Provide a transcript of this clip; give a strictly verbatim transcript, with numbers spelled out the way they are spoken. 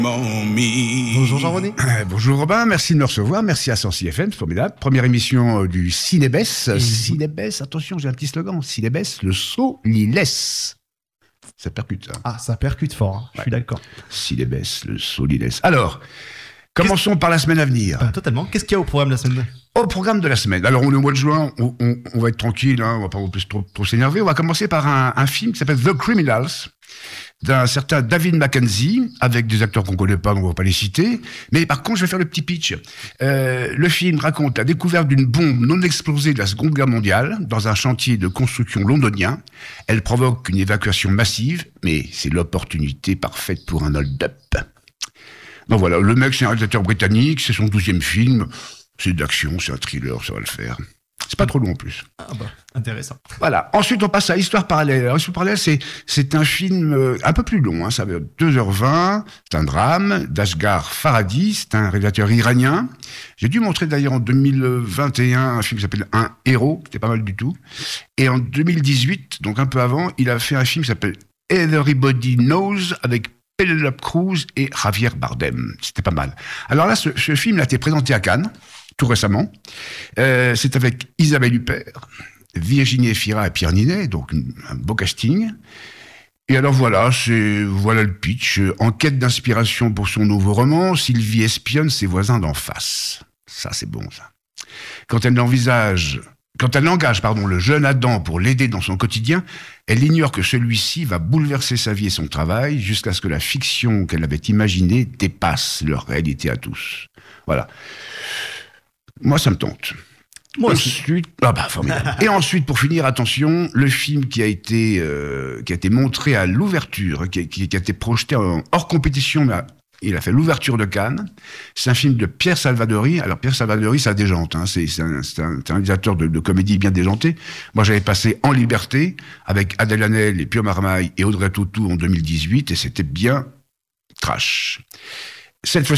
Bonjour Jean-René. Euh, bonjour Robin, merci de me recevoir, merci à cent six F M, c'est formidable. Première émission euh, du Cinébès. Et Cinébès, attention, j'ai un petit slogan. Cinébès, le solilès. Ça percute, ça. Ah, ça percute fort, hein. Je Ouais. suis d'accord. Cinébès, le solilès. Alors, commençons par la semaine à venir. Bah, totalement. Qu'est-ce qu'il y a au programme de la semaine? Au programme de la semaine. Alors, on est au mois de juin, on, on- on va être tranquille, hein, on va pas plus trop, trop s'énerver. On va commencer par un, un film qui s'appelle The Criminals, d'un certain David Mackenzie, avec des acteurs qu'on connaît pas, donc on va pas les citer. Mais par contre, je vais faire le petit pitch. Euh, le film raconte la découverte d'une bombe non explosée de la Seconde Guerre mondiale dans un chantier de construction londonien. Elle provoque une évacuation massive, mais c'est l'opportunité parfaite pour un hold-up. Donc voilà, le mec, c'est un réalisateur britannique, c'est son douzième film. C'est de l'action, c'est un thriller, ça va le faire. C'est pas trop long en plus. Ah bah, intéressant. Voilà. Ensuite, on passe à Histoire parallèle. Alors, Histoire parallèle, c'est, c'est un film euh, un peu plus long, hein. Ça va deux heures vingt. C'est un drame d'Ashghar Farhadi. C'est un réalisateur iranien. J'ai dû montrer d'ailleurs en deux mille vingt et un un film qui s'appelle Un héros, qui était pas mal du tout. Et en deux mille dix-huit, donc un peu avant, il a fait un film qui s'appelle Everybody Knows avec Penelope Cruz et Javier Bardem. C'était pas mal. Alors là, ce, ce film a été présenté à Cannes, tout récemment. Euh, c'est avec Isabelle Huppert, Virginie Efira et Pierre Ninet, donc une- un beau casting. Et alors voilà, c'est, voilà le pitch. En quête d'inspiration pour son nouveau roman, Sylvie espionne ses voisins d'en face. Ça, c'est bon, ça. Quand elle envisage, quand elle engage, pardon, le jeune Adam pour l'aider dans son quotidien, elle ignore que celui-ci va bouleverser sa vie et son travail jusqu'à ce que la fiction qu'elle avait imaginée dépasse leur réalité à tous. Voilà. Moi, ça me tente. Moi aussi. Ensuite, ah bah, formidable. Et ensuite, pour finir, attention, le film qui a été, euh, qui a été montré à l'ouverture, qui, a- qui- qui a été projeté en- hors compétition, mais à- il a fait l'ouverture de Cannes. C'est un film de Pierre Salvadori. Alors, Pierre Salvadori, ça déjante, hein. C'est, c'est un, c'est un, c'est un réalisateur de, de comédie bien déjanté. Moi, j'avais passé En liberté avec Adèle Hanel et Pio Marmaille et Audrey Tautou en deux mille dix-huit, et c'était bien trash. Cette fois